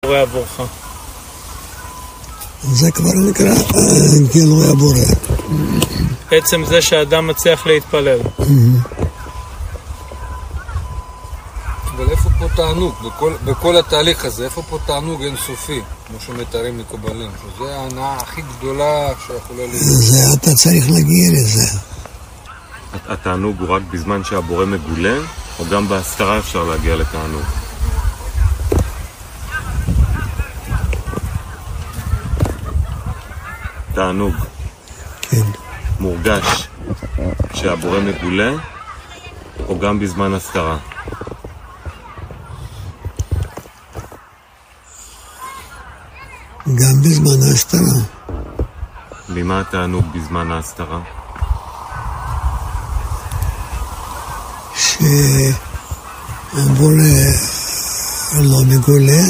קורה עבורך? זה כבר נקרא גילוי הבורא. עצם זה שהאדם מצליח להתפלל. אבל איפה פה תענוג? בכל התהליך הזה, איפה פה תענוג אינסופי, כמו שמתארים מקובלים? שזה ההנאה הכי גדולה שיכולה להיות. זה אתה צריך להגיע לזה. התענוג הוא רק בזמן שהבורא מגולה, או גם בהסתרה אפשר להגיע לתענוג? תענוג. כן. מורגש כשהבורא מגולה, או גם בזמן הסתרה? גם בזמן ההסתרה. ממה התענוג בזמן ההסתרה? שהבורא לא מגולה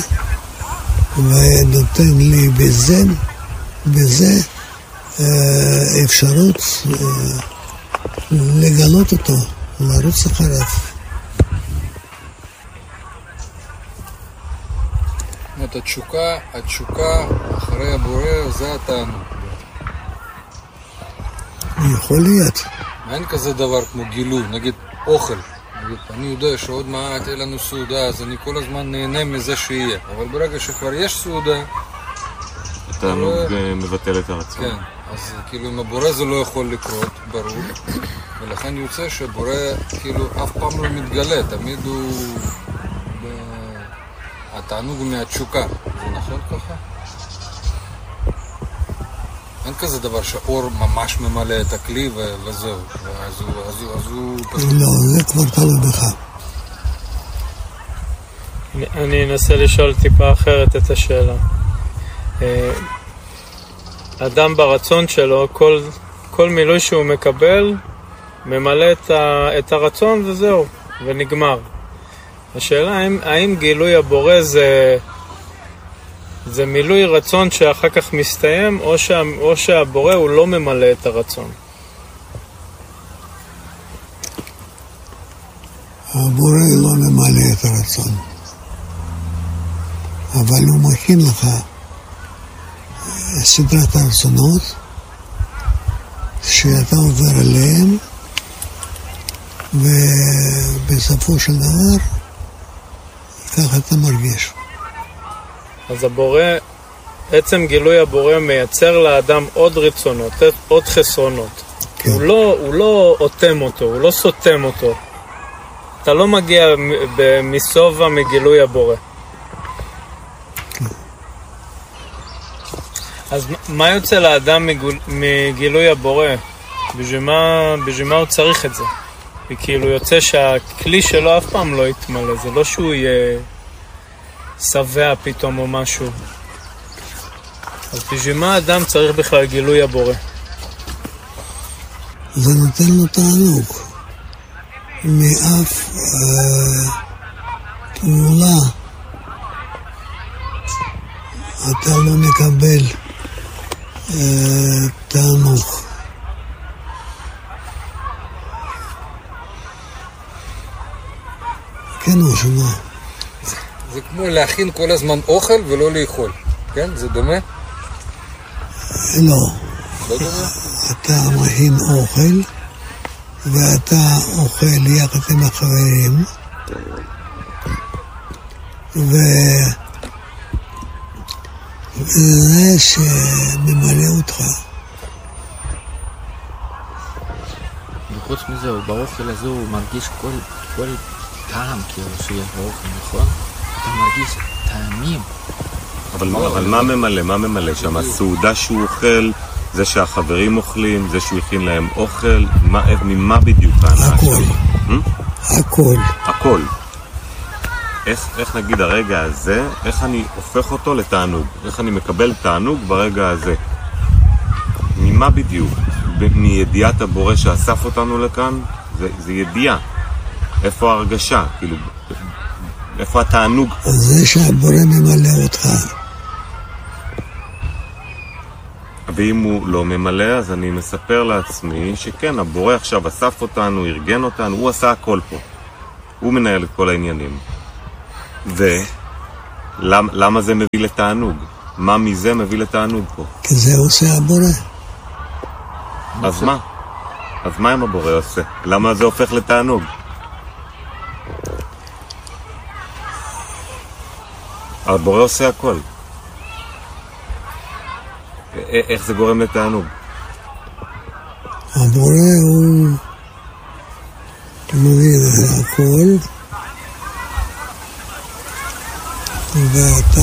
ונותן לי בזה אפשרות לגלות אותו, לרוץ אחריו. זאת התשוקה אחרי הבורא, זה התענוג. יכול להיות. אין כזה דבר כמו גילוי, נגיד אוכל. אני יודע שעוד מעט יהיה לנו סעודה, אז אני כל הזמן נהנה מזה שיהיה. אבל ברגע שכבר יש סעודה... התענוג מבטל את הרצון. כן, אז כאילו עם הבורא זה לא יכול לקרות, ברור. ולכן יוצא שבורא כאילו אף פעם לא מתגלה, תמיד הוא... התענוג הוא מהתשוקה, זה נכון ככה? אין כזה דבר שאור ממש ממלא את הכלי וזהו, אז הוא פשוט... לא, זה כבר תלוי בך. אני אנסה לשאול טיפה אחרת את השאלה. אדם ברצון שלו, כל מילוי שהוא מקבל, ממלא את הרצון וזהו, ונגמר. השאלה האם גילוי הבורא זה מילוי רצון שאחר כך מסתיים, או שהבורא הוא לא ממלא את הרצון? הבורא לא ממלא את הרצון, אבל הוא מכין לך סדרת הרצונות שאתה עובר עליהם, ובסופו של דבר ככה אתה מרגיש. אז הבורא, עצם גילוי הבורא מייצר לאדם עוד רצונות, עוד חסרונות. כן. הוא לא אוטם אותו, הוא לא סותם אותו. אתה לא מגיע מסובה מגילוי הבורא. כן. אז מה יוצא לאדם מגילוי הבורא? בשביל מה הוא צריך את זה? וכאילו יוצא שהכלי שלו אף פעם לא יתמלא, זה לא שהוא יהיה שבע פתאום או משהו. אז בשביל מה האדם צריך בכלל גילוי הבורא? זה נותן לו תענוג. מאף פעולה אתה לא מקבל תענוג. כן או שמה? זה כמו להכין כל הזמן אוכל ולא לאכול, כן? זה דומה? לא. לא דומה? אתה מכין אוכל ואתה אוכל יחד עם החברים וזה שממלא אותך. וחוץ מזה, באוכל הזה הוא מרגיש כל טעם כאילו שיש באוכל, נכון? אתה מרגיש טעמים. אבל מה ממלא? מה ממלא שם? הסעודה שהוא אוכל, זה שהחברים אוכלים, זה שהוא הכין להם אוכל, ממה בדיוק ההנאה הכל. שלו? הכל. איך נגיד הרגע הזה, איך אני הופך אותו לתענוג? איך אני מקבל תענוג ברגע הזה? ממה בדיוק? מידיעת הבורא שאסף אותנו לכאן? זה ידיעה. איפה ההרגשה? כאילו, איפה התענוג פה? זה שהבורא ממלא אותך. ואם הוא לא ממלא, אז אני מספר לעצמי שכן, הבורא עכשיו אסף אותנו, ארגן אותנו, הוא עשה הכל פה. הוא מנהל את כל העניינים. למה זה מביא לתענוג? מה מזה מביא לתענוג פה? כי זה עושה הבורא. אז מה? אז מה אם הבורא עושה? למה זה הופך לתענוג? הבורא עושה הכל. איך זה גורם לתענוג? הבורא הוא מביא הכל, ואתה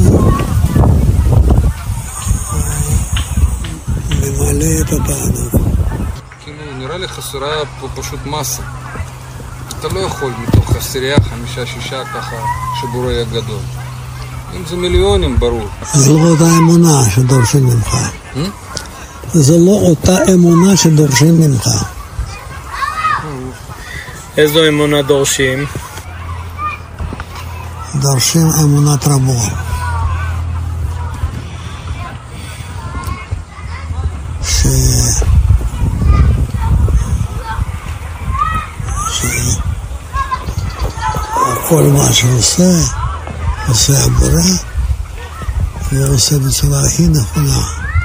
ממלא את התענוג. כאילו, נראה לי חסרה פה פשוט מסה. אתה לא יכול מתוך 10, 5, 6 ככה שבורא יהיה גדול. אם זה מיליונים, ברור. זה לא אותה אמונה שדורשים ממך. זה לא אותה אמונה שדורשים ממך. איזו אמונה דורשים? דורשים אמונת רבו. כל מה שעושה, עושה הבורא, ועושה בצורה הכי נכונה.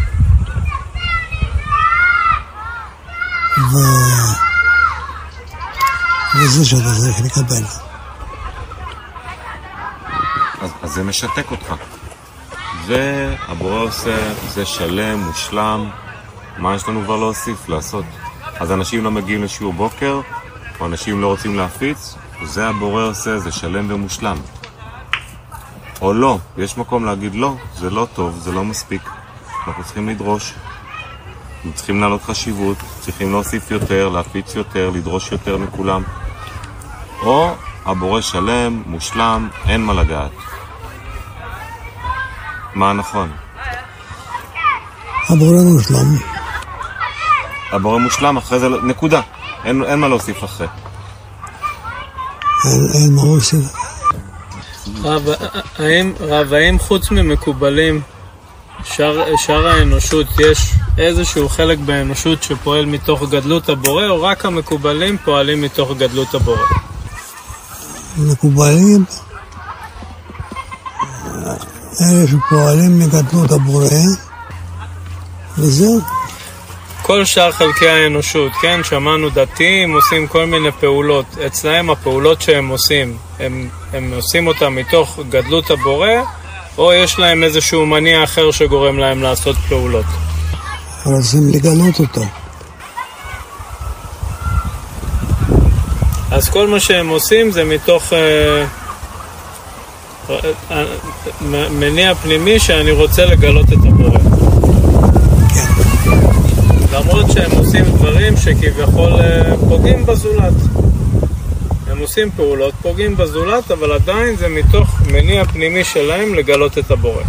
וזה שאתה צריך לקבל. אז זה משתק אותך. זה הבורא עושה, זה שלם, מושלם. מה יש לנו כבר להוסיף, לעשות? אז אנשים לא מגיעים לשיעור בוקר, או אנשים לא רוצים להפיץ, זה הבורא עושה, זה שלם ומושלם. או לא, יש מקום להגיד לא, זה לא טוב, זה לא מספיק. אנחנו צריכים לדרוש. אנחנו צריכים לעלות חשיבות, צריכים להוסיף יותר, להפיץ יותר, לדרוש יותר מכולם. או הבורא שלם, מושלם, אין מה לגעת. מה נכון? הבורא מושלם. הבורא מושלם, אחרי זה נקודה. אין מה להוסיף אחרי. אין מה להוסיף. האם חוץ ממקובלים, שאר האנושות, יש איזשהו חלק באנושות שפועל מתוך גדלות הבורא, או רק המקובלים פועלים מתוך גדלות הבורא? מקובלים, אלה שפועלים מגדלות הבורא, וזהו. כל שאר חלקי האנושות, כן, שמענו דתיים, עושים כל מיני פעולות. אצלהם הפעולות שהם עושים, הם עושים אותם מתוך גדלות הבורא, או יש להם איזשהו מניע אחר שגורם להם לעשות פעולות? רוצים לגלות אותו. אז כל מה שהם עושים זה מתוך מניע פנימי שאני רוצה לגלות את הבורא. כן. למרות שהם עושים דברים שכביכול פוגעים בזולת. הם עושים פעולות, פוגעים בזולת, אבל עדיין זה מתוך מניע פנימי שלהם לגלות את הבורא.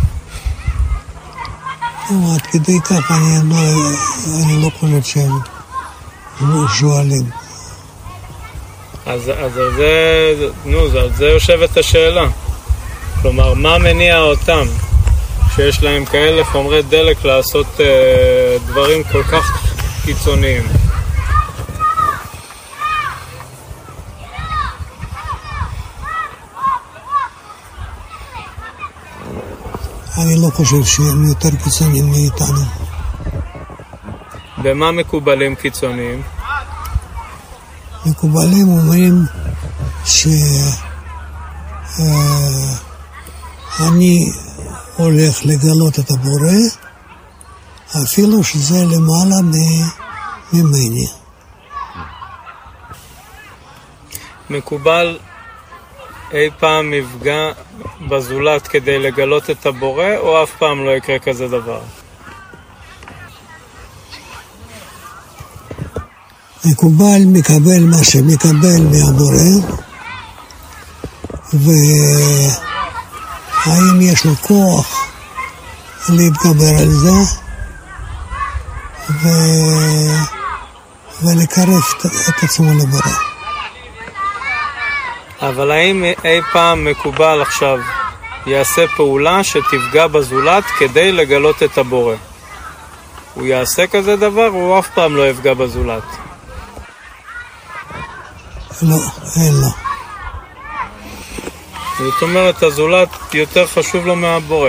עד כדי כך אני לא חושב שהם שואלים. אז על זה יושבת השאלה. כלומר, מה מניע אותם שיש להם כאלה חומרי דלק לעשות דברים כל כך קיצוניים? אני לא חושב שהם יותר קיצוניים מאיתנו. במה מקובלים קיצוניים? מקובלים אומרים אני הולך לגלות את הבורא אפילו שזה למעלה ממני. מקובל אי פעם יפגע בזולת כדי לגלות את הבורא, או אף פעם לא יקרה כזה דבר? מקובל מקבל מה שמקבל מהבורא, והאם יש לו כוח להתגבר על זה ולקרב את עצמו לבורא. אבל האם אי פעם מקובל עכשיו יעשה פעולה שתפגע בזולת כדי לגלות את הבורא? הוא יעשה כזה דבר, הוא אף פעם לא יפגע בזולת. לא, אין לו. זאת אומרת, הזולת יותר חשוב לו מהבורא.